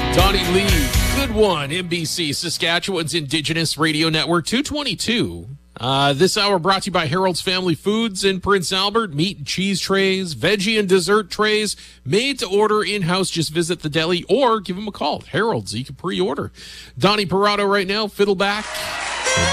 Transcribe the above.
Donnie Lee, good one. NBC, Saskatchewan's Indigenous Radio Network, 222. This hour brought to you by Harold's Family Foods in Prince Albert. Meat and cheese trays, veggie and dessert trays, made to order in-house. Just visit the deli or give them a call. Harold's, you can pre-order. Donnie Parado right now, Fiddleback.